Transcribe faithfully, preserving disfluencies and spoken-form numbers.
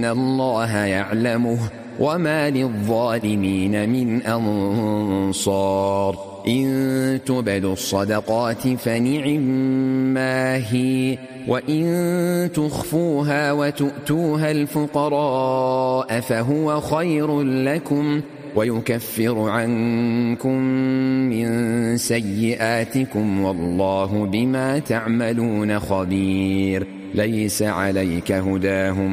إن الله يعلمه وما للظالمين من أنصار إن تبدوا الصدقات فنعما هي وإن تخفوها وتؤتوها الفقراء فهو خير لكم ويكفر عنكم من سيئاتكم والله بما تعملون خبير ليس عليك هداهم